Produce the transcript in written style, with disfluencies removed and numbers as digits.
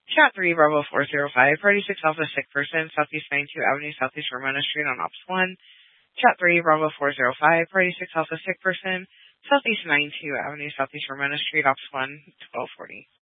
Chat 3, Bravo 405, Party 6 Alpha, sick person, Southeast 92 Avenue, Southeast Ramona Street on Ops 1. Chat 3, Bravo 405, Party 6 Alpha, sick person, Southeast 92 Avenue, Southeast Ramona Street, Ops 1, 1240.